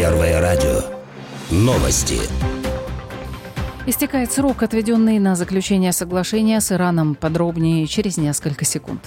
Первое радио. Новости. Истекает срок, отведенный на заключение соглашения с Ираном. Подробнее через несколько секунд.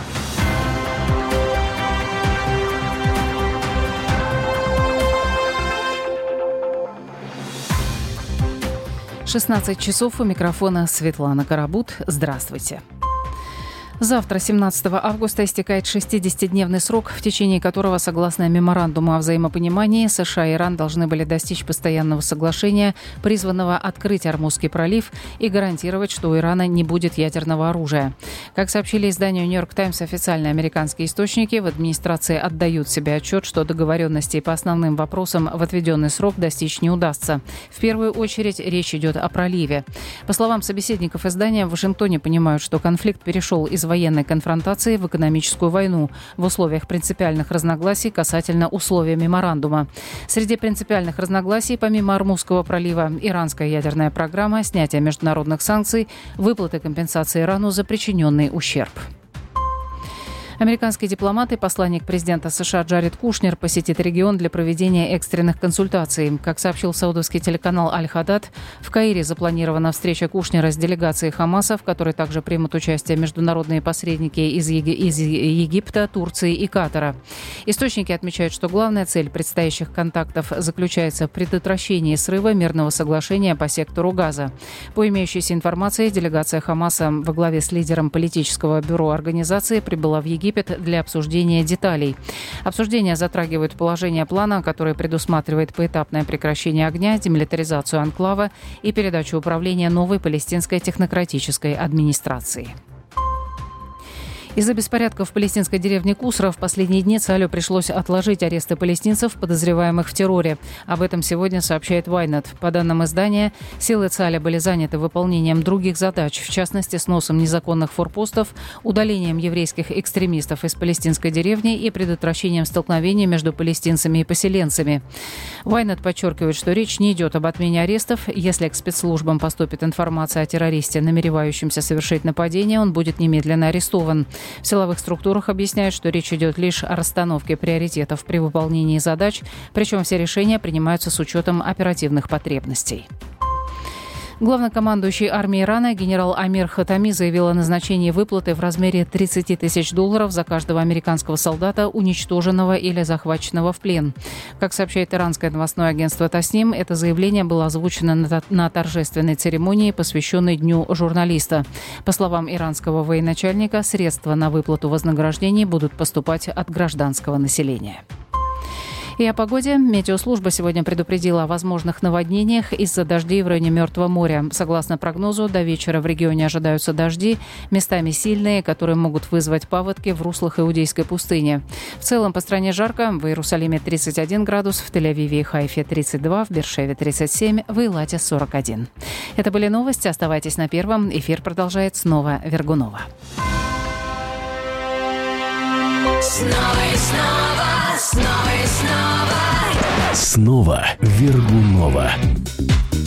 16 часов, у микрофона Светлана Карабут. Здравствуйте. Завтра, 17 августа, истекает 60-дневный срок, в течение которого, согласно меморандуму о взаимопонимании, США и Иран должны были достичь постоянного соглашения, призванного открыть Ормузский пролив и гарантировать, что у Ирана не будет ядерного оружия. Как сообщили изданию «Нью-Йорк Таймс» официальные американские источники, в администрации отдают себе отчет, что договоренностей по основным вопросам в отведенный срок достичь не удастся. В первую очередь речь идет о проливе. По словам собеседников издания, в Вашингтоне понимают, что конфликт перешел из военной конфронтации в экономическую войну в условиях принципиальных разногласий касательно условий меморандума. Среди принципиальных разногласий, помимо Ормузского пролива, иранская ядерная программа, снятие международных санкций, выплаты компенсации Ирану за причиненный ущерб. Американский дипломат и посланник президента США Джаред Кушнер посетит регион для проведения экстренных консультаций. Как сообщил саудовский телеканал «Аль-Хадад», в Каире запланирована встреча Кушнера с делегацией Хамаса, в которой также примут участие международные посредники из Египта, Турции и Катара. Источники отмечают, что главная цель предстоящих контактов заключается в предотвращении срыва мирного соглашения по сектору Газа. По имеющейся информации, делегация Хамаса во главе с лидером политического бюро организации прибыла в Египет для обсуждения деталей. Обсуждения затрагивают положение плана, который предусматривает поэтапное прекращение огня, демилитаризацию анклава и передачу управления новой палестинской технократической администрации. Из-за беспорядков в палестинской деревне Кусра в последние дни Цалю пришлось отложить аресты палестинцев, подозреваемых в терроре. Об этом сегодня сообщает Ynet. По данным издания, силы Цаля были заняты выполнением других задач, в частности, сносом незаконных форпостов, удалением еврейских экстремистов из палестинской деревни и предотвращением столкновений между палестинцами и поселенцами. Ynet подчеркивает, что речь не идет об отмене арестов. Если к спецслужбам поступит информация о террористе, намеревающемся совершить нападение, он будет немедленно арестован. В силовых структурах объясняют, что речь идет лишь о расстановке приоритетов при выполнении задач, причем все решения принимаются с учетом оперативных потребностей. Главнокомандующий армией Ирана генерал Амир Хатами заявил о назначении выплаты в размере $30 тысяч за каждого американского солдата, уничтоженного или захваченного в плен. Как сообщает иранское новостное агентство Тасним, это заявление было озвучено на торжественной церемонии, посвященной Дню журналиста. По словам иранского военачальника, средства на выплату вознаграждений будут поступать от гражданского населения. И о погоде. Метеослужба сегодня предупредила о возможных наводнениях из-за дождей в районе Мертвого моря. Согласно прогнозу, до вечера в регионе ожидаются дожди, местами сильные, которые могут вызвать паводки в руслах Иудейской пустыни. В целом по стране жарко. В Иерусалиме 31 градус, в Тель-Авиве и Хайфе 32, в Бершеве 37, в Эйлате 41. Это были новости. Оставайтесь на Первом. Эфир продолжает снова Вергунова. Снова Вергунова.